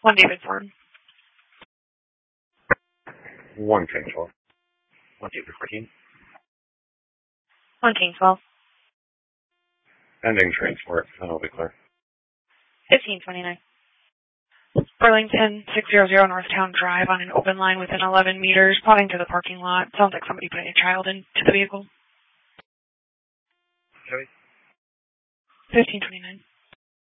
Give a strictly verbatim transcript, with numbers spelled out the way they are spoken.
One David Ford. One King twelve. One David fourteen. One King twelve. Ending transport. And I'll be clear. Fifteen twenty-nine. Burlington, six hundred Northtown Drive on an open line within eleven meters, plotting to the parking lot. Sounds like somebody putting a child into the vehicle. Joey? Fifteen twenty-nine.